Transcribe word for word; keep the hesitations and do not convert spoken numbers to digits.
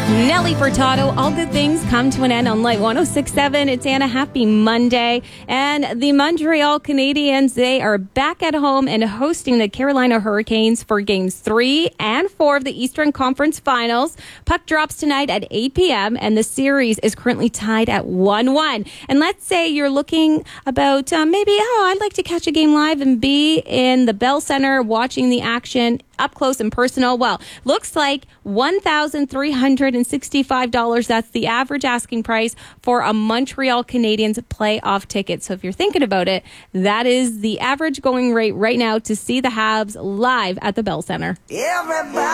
Nelly Furtado, all good things come to an end on Light one oh six point seven. It's Anna. Happy Monday. And the Montreal Canadiens, they are back at home and hosting the Carolina Hurricanes for games three and four of the Eastern Conference Finals. Puck drops tonight at eight p.m. and the series is currently tied at one one. And let's say you're looking about uh, maybe, oh, I'd like to catch a game live and be in the Bell Center watching the action up close and personal. Well, looks like one thousand three hundred sixty-five dollars. That's the average asking price for a Montreal Canadiens playoff ticket. So if you're thinking about it, that is the average going rate right now to see the Habs live at the Bell Center. Everybody.